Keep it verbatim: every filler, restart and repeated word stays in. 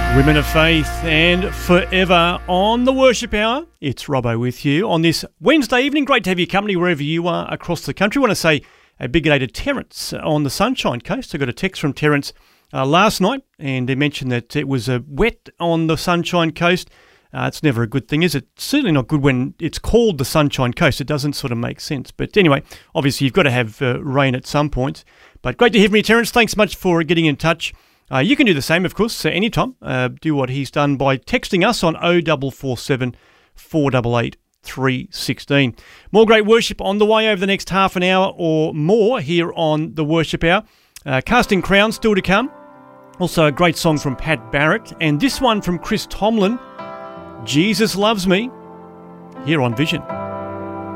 Women of Faith and Forever on the Worship Hour. It's Robbo with you on this Wednesday evening. Great to have your company wherever you are across the country. I want to say a big day to Terence on the Sunshine Coast. I got a text from Terence uh, last night, and he mentioned that it was uh, wet on the Sunshine Coast. Uh, it's never a good thing, is it? Certainly not good when it's called the Sunshine Coast. It doesn't sort of make sense. But anyway, obviously you've got to have uh, rain at some point. But great to hear from you, Terence. Thanks so much for getting in touch. Uh, you can do the same, of course, uh, anytime. Uh, do what he's done by texting us on oh four four seven, four eight eight, three one six. More great worship on the way over the next half an hour or more here on the Worship Hour. Uh, Casting Crowns still to come. Also a great song from Pat Barrett. And this one from Chris Tomlin, Jesus Loves Me, here on Vision.